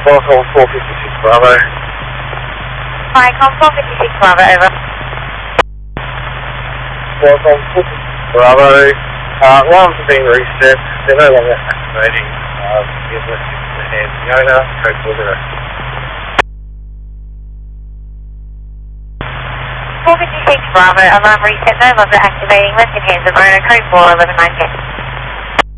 Qualcomm 456 Bravo. Qualcomm 456 Bravo, over. Qualcomm 456 Bravo. Alarms have been reset. They're no longer activating. You've left it in the hands of the owner. Code 40. 456 Bravo, alarm reset, no longer activating, left in hands of owner, code 4119.